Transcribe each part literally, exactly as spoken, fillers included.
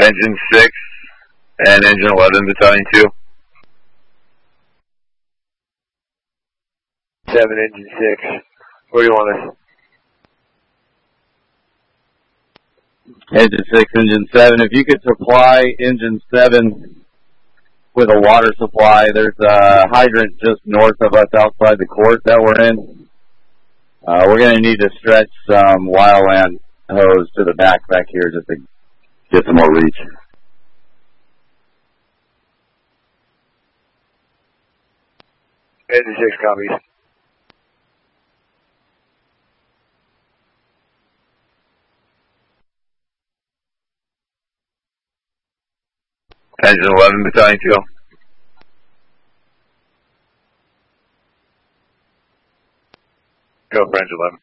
Engine six and Engine eleven, Battalion two. seven, Engine six. Where do you want us? Engine six, Engine seven. If you could supply Engine seven with a water supply, there's a hydrant just north of us outside the court that we're in. Uh, we're going to need to stretch some wildland hose to the back back here just to get some more reach. Engine six copies. Engine eleven, Battalion two. Go for Engine eleven.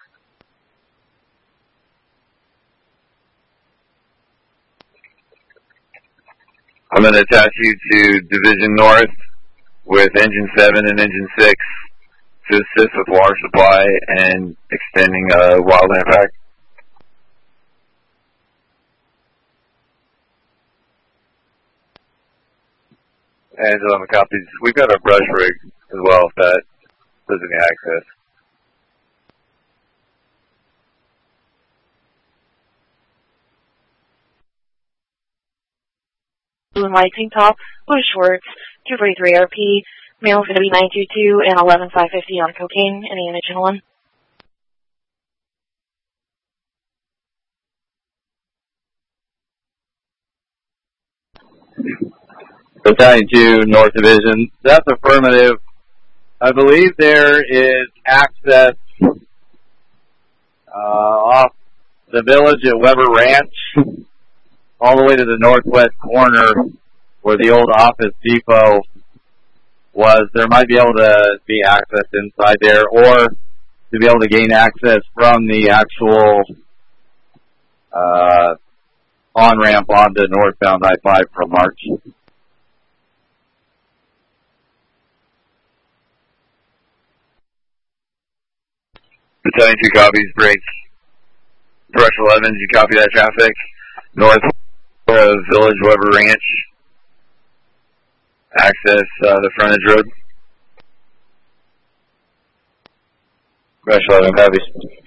I'm going to attach you to Division North with Engine seven and Engine six to assist with water supply and extending a wildland pack. Engine eleven copies. We've got a brush rig as well if that does any access. Blue and white tank top, blue shorts, two forty-three R P, male's going to be nine two two and eleven five fifty on cocaine, any additional one? Battalion two, North Division. That's affirmative. I believe there is access uh, off the village at Weber Ranch all the way to the northwest corner where the old office depot was. There might be able to be access inside there or to be able to gain access from the actual uh, on-ramp onto northbound I five from March. Battalion two copies, break. Brush eleven, you copy that traffic? North of Village Weber Ranch. Access uh, the frontage road. Brush eleven copies.